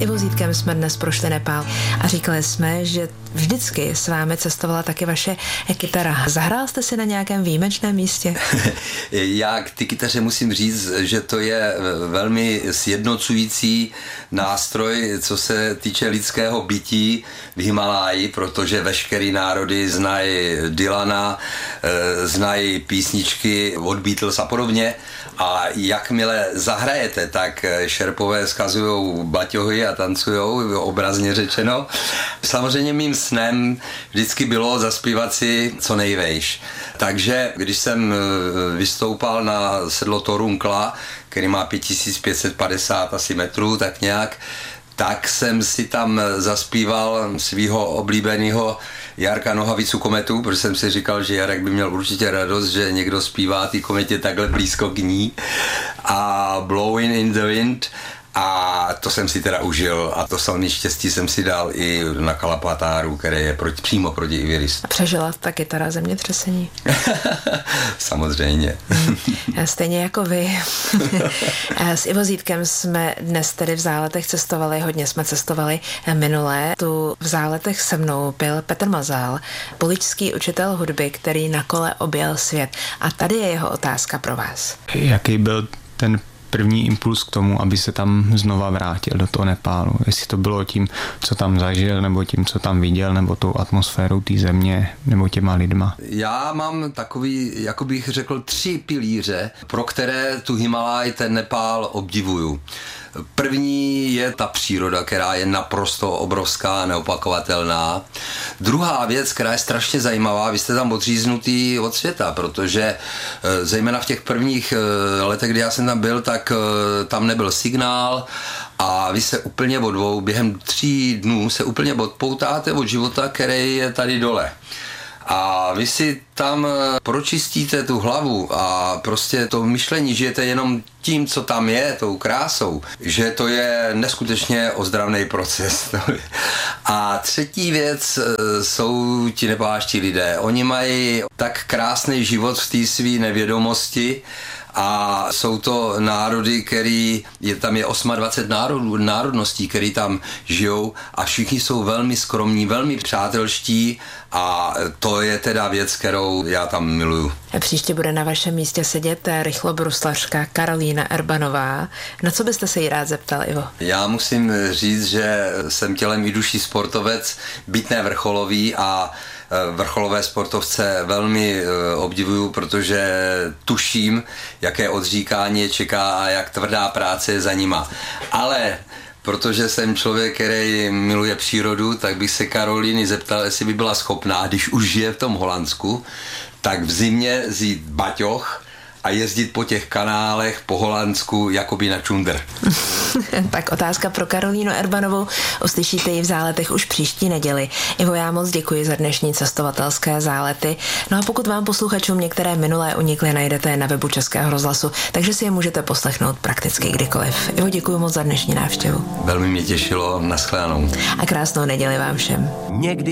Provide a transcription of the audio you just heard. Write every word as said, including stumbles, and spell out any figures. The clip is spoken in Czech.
Ivo Zítkem jsme dnes prošli Nepál a říkali jsme, že vždycky s vámi cestovala taky vaše kytara. Zahrál jste si na nějakém výjimečném místě? Já k ty kytaře musím říct, že to je velmi sjednocující nástroj, co se týče lidského bytí v Himaláji, protože veškerý národy znají Dylana, znají písničky od Beatles a podobně. A jakmile zahrajete, tak šerpové zkazujou baťohy a tancujou, obrazně řečeno. Samozřejmě mým snem vždycky bylo zaspívat si co nejvejš. Takže když jsem vystoupal na sedlo Torunkla, který má pět tisíc pět set padesát asi metrů, tak nějak, tak jsem si tam zaspíval svýho oblíbeného Jarka Nohavicu Kometu, protože jsem si říkal, že Jarek by měl určitě radost, že někdo zpívá ty kometě takhle blízko k ní. A Blowing in the Wind. A to jsem si teda užil a to samé štěstí jsem si dal i na Kalapatáru, který je proti, přímo proti Iviristu. Přežila ta kytara zemětřesení? Samozřejmě. Stejně jako vy. S Ivo Zítkem jsme dnes tedy v Záletech cestovali, hodně jsme cestovali minulé. Tu v Záletech se mnou byl Petr Mazal, poličský učitel hudby, který na kole objel svět. A tady je jeho otázka pro vás. Jaký byl ten první impuls k tomu, aby se tam znova vrátil do toho Nepálu? Jestli to bylo tím, co tam zažil, nebo tím, co tam viděl, nebo tou atmosférou té země, nebo těma lidma? Já mám takový, jako bych řekl, tři pilíře, pro které tu Himalaj, ten Nepál obdivuju. První je ta příroda, která je naprosto obrovská, neopakovatelná. Druhá věc, která je strašně zajímavá, vy jste tam odříznutý od světa, protože zejména v těch prvních letech, kdy já jsem tam byl, tak tam nebyl signál a vy se úplně od dvou, během tří dnů se úplně odpoutáte od života, který je tady dole. A vy si tam pročistíte tu hlavu a prostě to myšlení žijete jenom tím, co tam je, tou krásou, že to je neskutečně ozdravný proces. A třetí věc jsou ti nepáští lidé. Oni mají tak krásný život v té své nevědomosti a jsou to národy, který, je, tam je dvacet osm národů, národností, který tam žijou a všichni jsou velmi skromní, velmi přátelští a to je teda věc, kterou já tam miluju. Příště bude na vašem místě sedět rychlobruslařka Karolína Erbanová. Na co byste se jí rád zeptal, Ivo? Já musím říct, že jsem tělem i duší sportovec, byť ne vrcholový a vrcholové sportovce velmi obdivuju, protože tuším, jaké odříkání je čeká a jak tvrdá práce je za nima. Ale protože jsem člověk, který miluje přírodu, tak bych se Karolíny zeptal, jestli by byla schopná, když už žije v tom Holandsku, tak v zimě vzít baťoch a jezdit po těch kanálech po Holandsku jakoby na čundr. Tak otázka pro Karolínu Erbanovou. Uslyšíte ji v Záletech už příští neděli. Ivo, já moc děkuji za dnešní cestovatelské zálety. No a pokud vám posluchačům některé minulé unikly, najdete na webu Českého rozhlasu, takže si je můžete poslechnout prakticky kdykoliv. Ivo, děkuji moc za dnešní návštěvu. Velmi mě těšilo, nashledanou. A krásnou neděli vám všem. Někdy